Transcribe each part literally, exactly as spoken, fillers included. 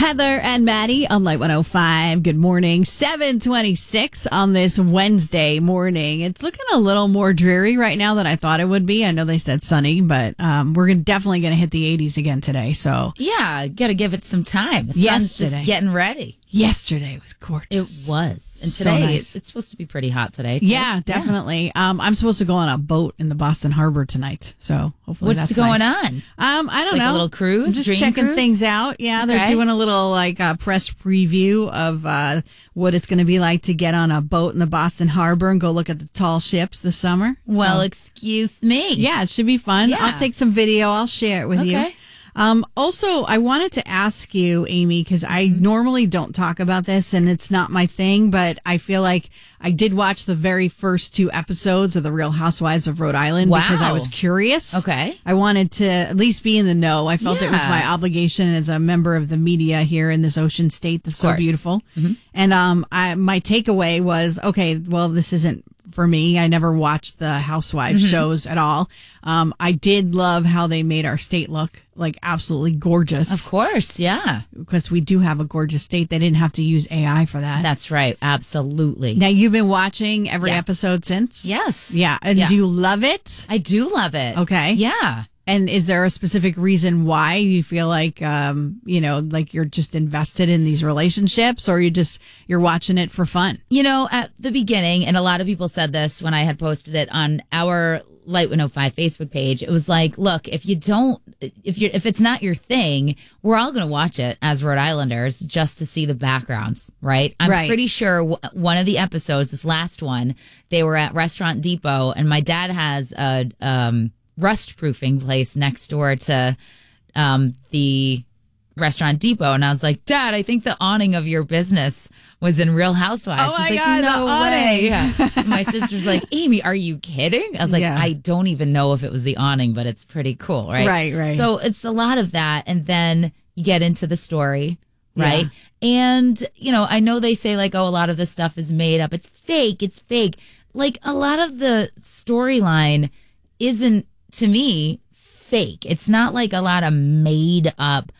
Heather and Maddie on Light one oh five. Good morning. seven twenty-six on this Wednesday morning. It's looking a little more dreary right now than I thought it would be. I know they said sunny, but um, we're gonna, definitely going to hit the eighties again today. So yeah, got to give it some time. The Yesterday. sun's just getting ready. Yesterday was gorgeous. It was. And So today, nice. it's supposed to be pretty hot today, too. Yeah, definitely. Yeah. Um, I'm supposed to go on a boat in the Boston Harbor tonight. So hopefully What's that's going nice. on? Um, I don't like know. a little cruise? I'm just Dream checking cruise? things out. Yeah, they're Okay. doing a little like uh, press preview of uh, what it's going to be like to get on a boat in the Boston Harbor and go look at the tall ships this summer. Well, So, excuse me. yeah, it should be fun. Yeah. I'll take some video. I'll share it with you. Okay. Um, also, I wanted to ask you, Amy, because I Mm-hmm. normally don't talk about this and it's not my thing, but I feel like I did watch the very first two episodes of The Real Housewives of Rhode Island because I Wow. was curious. Okay. I wanted to at least be in the know. I felt it was Yeah. my obligation as a member of the media here in this ocean state that's so course. beautiful. Mm-hmm. And um, I, my takeaway was, okay, well, this isn't for me. I never watched the Housewives Mm-hmm. shows at all. Um, I did love how they made our state look like absolutely gorgeous. Of course, yeah. Because we do have a gorgeous state. They didn't have to use A I for that. That's right. Absolutely. Now, you've been watching every Yeah. episode since? Yes. Yeah. And Yeah. do you love it? I do love it. Okay. Yeah. And is there a specific reason why you feel like, um, you know, like you're just invested in these relationships, or you just, you're watching it for fun? You know, at the beginning, and a lot of people said this when I had posted it on our Light one oh five Facebook page, it was like, look, if you don't, if you're, if it's not your thing, we're all going to watch it as Rhode Islanders just to see the backgrounds, right? I'm Right. pretty sure w- one of the episodes, this last one, they were at Restaurant Depot, and my dad has a um, rust proofing place next door to um, the Restaurant Depot, and I was like, Dad, I think the awning of your business was in Real Housewives. Oh my He's like, God, no the way. awning. Yeah. And my sister's like, Amy, are you kidding? I was like, Yeah. I don't even know if it was the awning, but it's pretty cool, right? Right, right. So it's a lot of that, and then you get into the story, right? And you know, I know they say like, oh, a lot of this stuff is made up. It's fake. It's fake. Like a lot of the storyline isn't, to me, fake. It's not like a lot of made up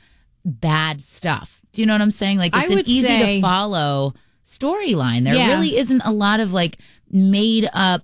bad stuff. Do you know what I'm saying? Like I it's an would easy say- to follow storyline. There Yeah. really isn't a lot of like made up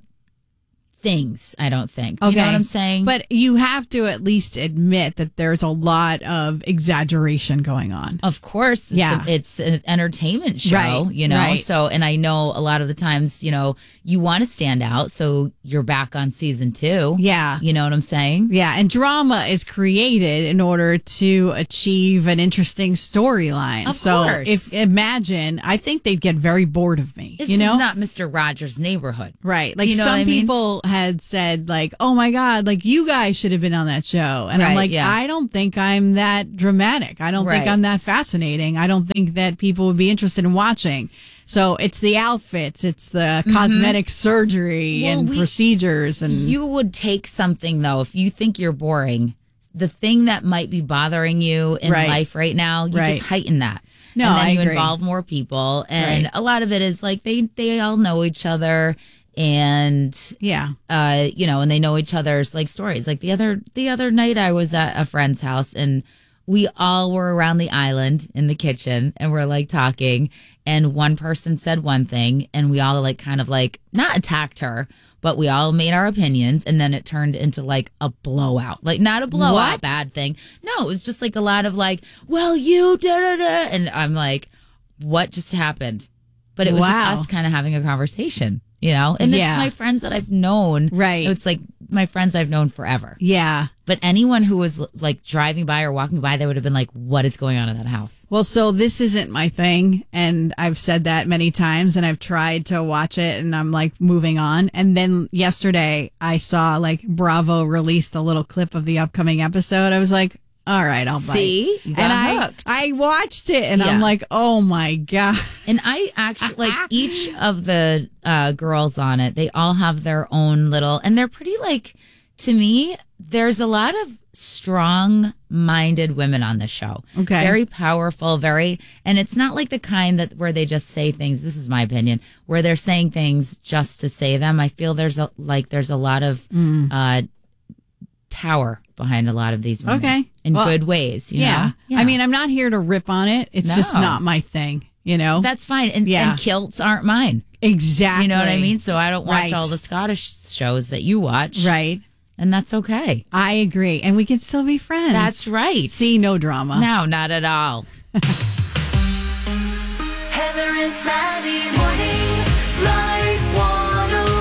things, I don't think. Do you know what I'm saying? But you have to at least admit that there's a lot of exaggeration going on. of course, it's, Yeah. a, it's an entertainment show, Right, you know? right. So, and I know a lot of the times, you know, you want to stand out. So you're back on season two. Yeah. You know what I'm saying? Yeah, and drama is created in order to achieve an interesting storyline. Of so course. if imagine, I think they'd get very bored of me. This you know? is not Mister Rogers' Neighborhood. Right. Like You know some what I mean? people had said like, "Oh my god, like you guys should have been on that show." And I'm Right, like, yeah. "I don't think I'm that dramatic. I don't think Right. I'm that fascinating. I don't think that people would be interested in watching." So it's the outfits, it's the cosmetic surgery Mm-hmm. Well, and we- procedures and You would take something, though, if you think you're boring, the thing that might be bothering you in Right. life right now, you Right. just heighten that. No, and then I you agree. involve more people. And Right. a lot of it is like they, they all know each other. And yeah. uh, you know, and they know each other's like stories. Like the other the other night I was at a friend's house and we all were around the island in the kitchen and we're like talking, and one person said one thing and we all like kind of like not attacked her, but we all made our opinions, and then it turned into like a blowout. Like not a blowout What? bad thing. No, it was just like a lot of like, well, you da da da, and I'm like, what just happened? But it was Wow. just us kind of having a conversation. You know, and Yeah. it's my friends that I've known. Right. It's like my friends I've known forever. Yeah. But anyone who was like driving by or walking by, they would have been like, what is going on in that house? Well, so this isn't my thing, and I've said that many times, and I've tried to watch it, and I'm like moving on. And then yesterday, I saw like Bravo released a little clip of the upcoming episode. I was like, all right, I'll bite. See? You got and I, hooked. I watched it, and I'm Yeah. like, oh my god. And I actually like each of the uh, girls on it, they all have their own little, and they're pretty like, to me, there's a lot of strong minded women on the show. Okay. Very powerful, very, and it's not like the kind that where they just say things, this is my opinion, where they're saying things just to say them. I feel there's a, like, there's a lot of, Mm. uh, power behind a lot of these women. Okay. In Well, good ways. You Yeah. know? yeah. I mean, I'm not here to rip on it. It's just No. not my thing, you know? That's fine. And, Yeah. and kilts aren't mine. Exactly. You know what I mean? So I don't watch Right. all the Scottish shows that you watch. Right. And that's okay. I agree. And we can still be friends. That's right. See, no drama. No, not at all. Heather and Maddie mornings, Light one oh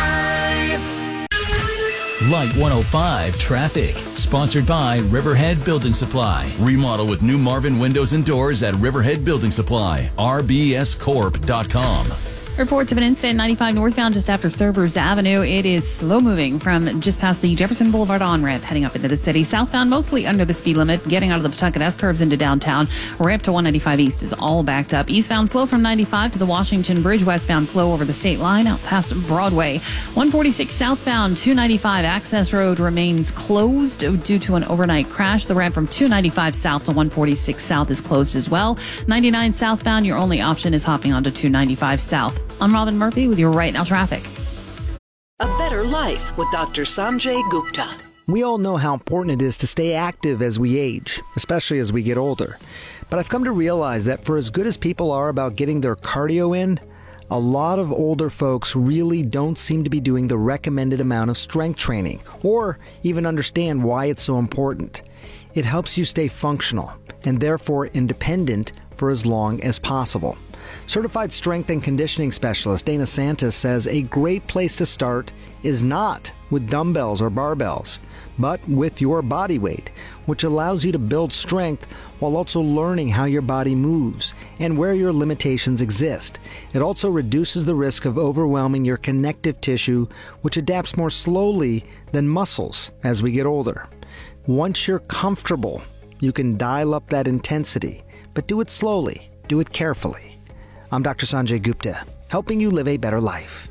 five. Light one oh five traffic. Sponsored by Riverhead Building Supply. Remodel with new Marvin windows and doors at Riverhead Building Supply. R B S corp dot com. Reports of an incident ninety-five northbound just after Thurber's Avenue. It is slow moving from just past the Jefferson Boulevard on-ramp heading up into the city. Southbound mostly under the speed limit. Getting out of the Pawtucket S-curves into downtown. Ramp to one ninety-five east is all backed up. Eastbound slow from ninety-five to the Washington Bridge. Westbound slow over the state line out past Broadway. one forty-six southbound two ninety-five access road remains closed due to an overnight crash. The ramp from two ninety-five south to one forty-six south is closed as well. ninety-nine southbound, your only option is hopping onto two ninety-five south. I'm Robin Murphy with your Right Now traffic. A better life with Doctor Sanjay Gupta. We all know how important it is to stay active as we age, especially as we get older. But I've come to realize that for as good as people are about getting their cardio in, a lot of older folks really don't seem to be doing the recommended amount of strength training, or even understand why it's so important. It helps you stay functional, and therefore independent for as long as possible. Certified strength and conditioning specialist Dana Santos says a great place to start is not with dumbbells or barbells, but with your body weight, which allows you to build strength while also learning how your body moves and where your limitations exist. It also reduces the risk of overwhelming your connective tissue, which adapts more slowly than muscles as we get older. Once you're comfortable, you can dial up that intensity, but do it slowly, do it carefully. I'm Doctor Sanjay Gupta, helping you live a better life.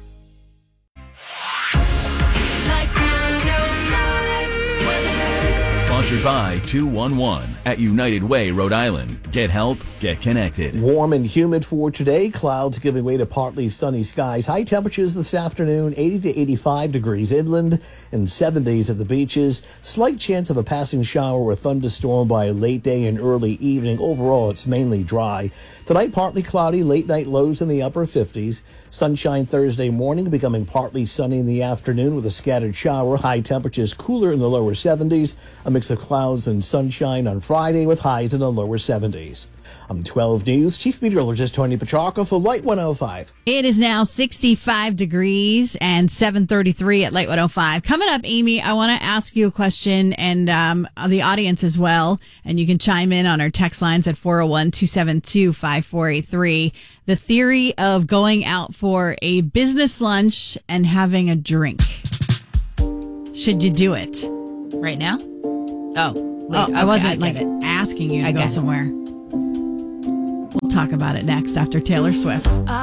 Light one oh five weather. Sponsored by two one one at United Way, Rhode Island. Get help, get connected. Warm and humid for today. Clouds giving way to partly sunny skies. High temperatures this afternoon, eighty to eighty-five degrees inland and seventies at the beaches. Slight chance of a passing shower or thunderstorm by late day and early evening. Overall, it's mainly dry. Tonight, partly cloudy, late night lows in the upper fifties. Sunshine Thursday morning, becoming partly sunny in the afternoon with a scattered shower. High temperatures cooler in the lower seventies. A mix of clouds and sunshine on Friday with highs in the lower seventies. I'm twelve News Chief Meteorologist Tony Petrarca for Light one oh five. It is now sixty-five degrees and seven thirty-three at Light one oh five. Coming up, Amy, I want to ask you a question, and um, the audience as well. And you can chime in on our text lines at four oh one, two seven two, five four eight three. The theory of going out for a business lunch and having a drink. Should you do it? Right now? Oh, wait, Oh, okay, I wasn't I like get it. asking you to I go get it. somewhere. We'll talk about it next after Taylor Swift.